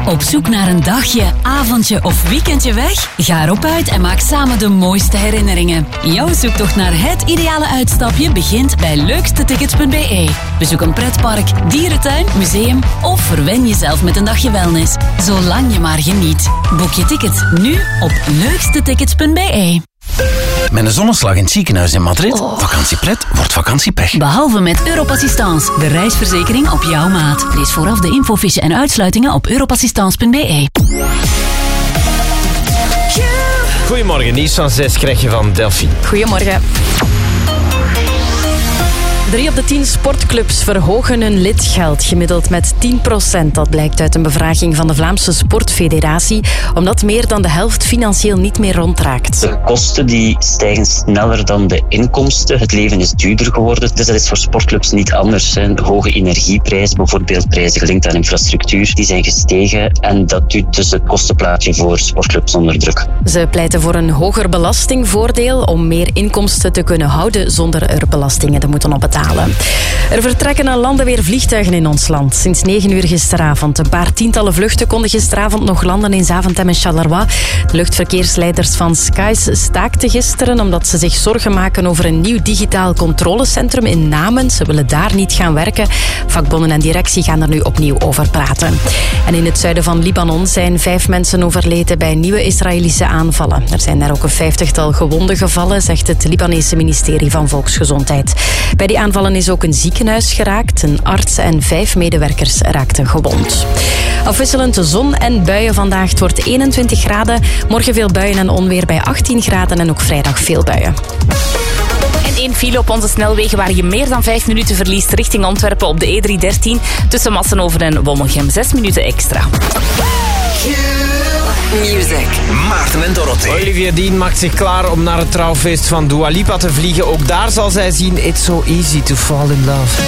Op zoek naar een dagje, avondje of weekendje weg? Ga erop uit en maak samen de mooiste herinneringen. Jouw zoektocht naar het ideale uitstapje begint bij leukstetickets.be. Bezoek een pretpark, dierentuin, museum of verwen jezelf met een dagje wellness. Zolang je maar geniet. Boek je tickets nu op leukstetickets.be. Met een zonneslag in het ziekenhuis in Madrid. Vakantiepret wordt vakantiepech. Behalve met Europassistance, de reisverzekering op jouw maat. Lees vooraf de infofiche en uitsluitingen op europassistance.be. Goedemorgen, nieuws van 6 krijg je van Delphine. Goedemorgen. 3 op de 10 sportclubs verhogen hun lidgeld gemiddeld met 10%. Dat blijkt uit een bevraging van de Vlaamse Sportfederatie, omdat meer dan de helft financieel niet meer rondraakt. De kosten die stijgen sneller dan de inkomsten. Het leven is duurder geworden. Dus dat is voor sportclubs niet anders. De hoge energieprijzen, bijvoorbeeld prijzen gelinkt aan infrastructuur, die zijn gestegen. En dat duwt dus het kostenplaatje voor sportclubs onder druk. Ze pleiten voor een hoger belastingvoordeel om meer inkomsten te kunnen houden zonder er belastingen te moeten opbetalen. Er vertrekken naar landen weer vliegtuigen in ons land. Sinds 9 uur gisteravond. Een paar tientallen vluchten konden gisteravond nog landen in Zaventem en Charleroi. De luchtverkeersleiders van Skies staakten gisteren omdat ze zich zorgen maken over een nieuw digitaal controlecentrum in Namen. Ze willen daar niet gaan werken. Vakbonden en directie gaan er nu opnieuw over praten. En in het zuiden van Libanon zijn 5 mensen overleden bij nieuwe Israëlische aanvallen. Er zijn daar ook een 50-tal gewonden gevallen, zegt het Libanese ministerie van Volksgezondheid. Bij die aanvallen is ook een ziekenhuis geraakt. Een arts en 5 medewerkers raakten gewond. Afwisselend zon en buien vandaag. Het wordt 21 graden. Morgen veel buien en onweer bij 18 graden en ook vrijdag veel buien. En 1 file op onze snelwegen waar je meer dan 5 minuten verliest richting Antwerpen op de E313. Tussen Massenover en Wommelgem 6 minuten extra. Music. Maarten en Dorothee. Olivia Dean maakt zich klaar om naar het trouwfeest van Dua Lipa te vliegen. Ook daar zal zij zien It's So Easy to Fall in Love.